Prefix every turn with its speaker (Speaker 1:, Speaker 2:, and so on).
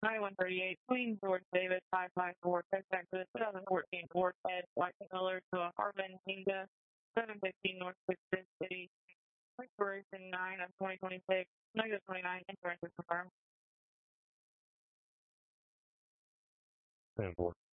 Speaker 1: I-138, Queen George David 554, contact to the 2014 Ford Ed, white color to a Harbin Hinga, 715 North 6th City, expiration 9 of 2026, negative 29, insurance is confirmed.
Speaker 2: 10-4.